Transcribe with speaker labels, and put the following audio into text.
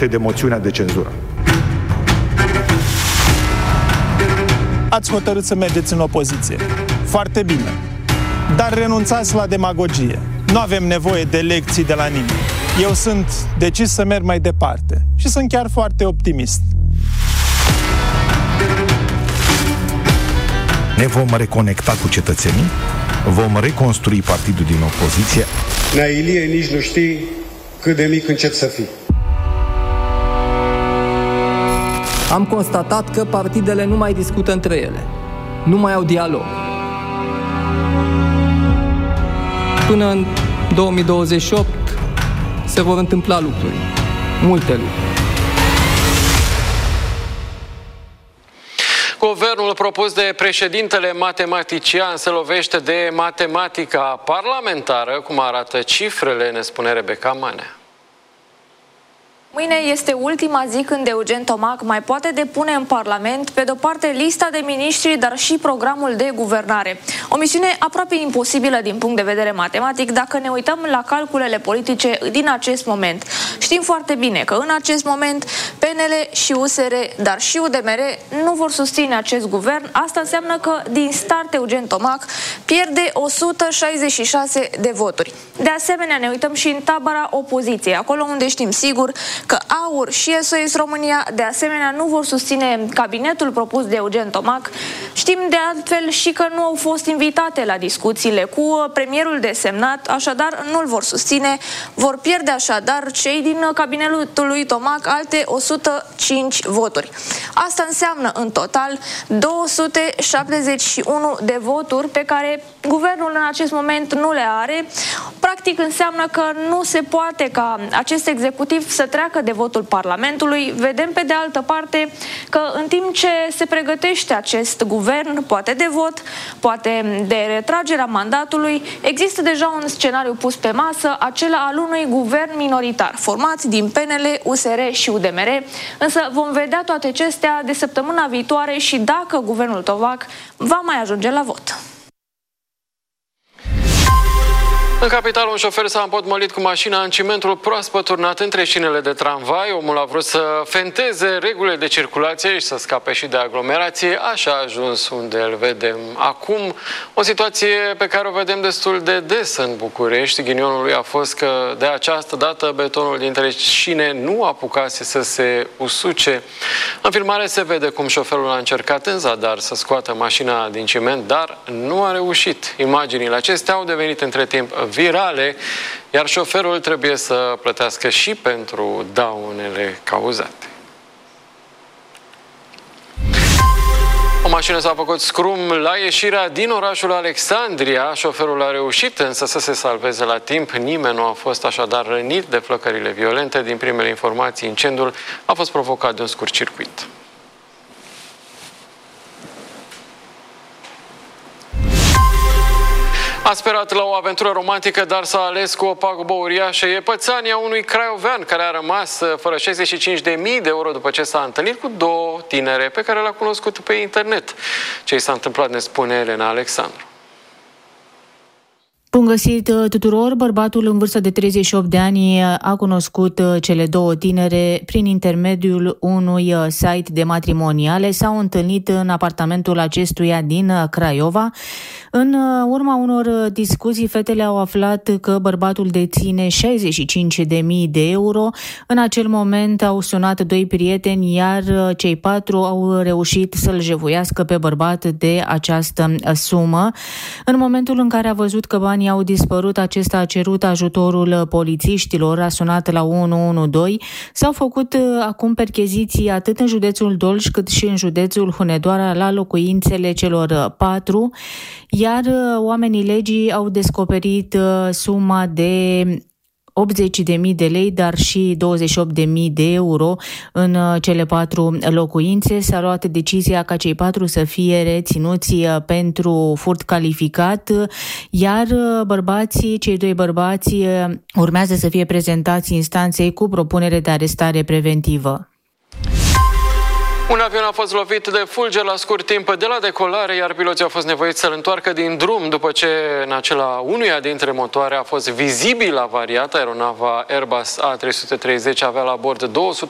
Speaker 1: înainte de moțiunea de cenzură.
Speaker 2: Ați hotărât să mergeți în opoziție. Foarte bine. Dar renunțați la demagogie. Nu avem nevoie de lecții de la nimeni. Eu sunt decis să merg mai departe. Și sunt chiar foarte optimist.
Speaker 1: Ne vom reconecta cu cetățenii, vom reconstrui partidul din opoziție.
Speaker 3: Nea Ilie, nici nu știi cât de mic încep să fii.
Speaker 4: Am constatat că partidele nu mai discută între ele. Nu mai au dialog. Până în 2028 se vor întâmpla lucruri. Multe lucruri.
Speaker 5: Guvernul propus de președintele matematician se lovește de matematica parlamentară, cum arată cifrele, ne spune Rebecca Manea.
Speaker 6: Mâine este ultima zi când Eugen Tomac mai poate depune în Parlament, pe de-o parte, lista de miniștri, dar și programul de guvernare. O misiune aproape imposibilă din punct de vedere matematic dacă ne uităm la calculele politice din acest moment. Știm foarte bine că în acest moment PNL și USR, dar și UDMR nu vor susține acest guvern. Asta înseamnă că din start Eugen Tomac pierde 166 de voturi. De asemenea, ne uităm și în tabăra opoziției, acolo unde știm sigur că AUR și SOS România de asemenea nu vor susține cabinetul propus de Eugen Tomac. Știm de altfel și că nu au fost invitate la discuțiile cu premierul desemnat, așadar nu-l vor susține. Vor pierde așadar cei din cabinetul lui Tomac alte 105 voturi. Asta înseamnă în total 271 de voturi pe care guvernul în acest moment nu le are. Practic înseamnă că nu se poate ca acest executiv să treacă de votul Parlamentului. Vedem pe de altă parte că în timp ce se pregătește acest guvern, poate de vot, poate de retragerea mandatului, există deja un scenariu pus pe masă, acela al unui guvern minoritar, format din PNL, USR și UDMR, însă vom vedea toate acestea de săptămâna viitoare și dacă guvernul Tomac va mai ajunge la vot.
Speaker 5: În capitală, un șofer s-a împotmolit cu mașina în cimentul proaspăt turnat între șinele de tramvai. Omul a vrut să fenteze regulile de circulație și să scape și de aglomerație. Așa a ajuns unde îl vedem acum. O situație pe care o vedem destul de des în București. Ghinionul lui a fost că de această dată betonul dintre șine nu apucase să se usuce. În filmare se vede cum șoferul a încercat în zadar să scoată mașina din ciment, dar nu a reușit. Imaginile acestea au devenit între timp virale, iar șoferul trebuie să plătească și pentru daunele cauzate. O mașină s-a făcut scrum la ieșirea din orașul Alexandria. Șoferul a reușit însă să se salveze la timp. Nimeni nu a fost așadar rănit de flăcările violente. Din primele informații, incendiul a fost provocat de un scurt circuit. A sperat la o aventură romantică, dar s-a ales cu o pagubă uriașă. E pățania unui craiovean care a rămas fără 65.000 de euro după ce s-a întâlnit cu două tinere pe care le-a cunoscut pe internet. Ce i s-a întâmplat ne spune Elena Alexandru.
Speaker 7: Bun găsit tuturor! Bărbatul în vârstă de 38 de ani a cunoscut cele două tinere prin intermediul unui site de matrimoniale. S-au întâlnit în apartamentul acestuia din Craiova. În urma unor discuții, fetele au aflat că bărbatul deține 65.000 de euro. În acel moment au sunat doi prieteni, iar cei patru au reușit să-l jefuiască pe bărbat de această sumă. În momentul în care a văzut că banii au dispărut, acesta a cerut ajutorul polițiștilor, a sunat la 112. S-au făcut acum percheziții atât în județul Dolj cât și în județul Hunedoara la locuințele celor patru, iar oamenii legii au descoperit suma de 80.000 de lei, dar și 28.000 de euro în cele patru locuințe. S-a luat decizia ca cei patru să fie reținuți pentru furt calificat, iar cei doi bărbați urmează să fie prezentați instanței cu propunere de arestare preventivă.
Speaker 5: Un avion a fost lovit de fulger la scurt timp de la decolare, iar piloții au fost nevoiți să-l întoarcă din drum după ce în acela unuia dintre motoare a fost vizibil avariat. Aeronava Airbus A330 avea la bord 200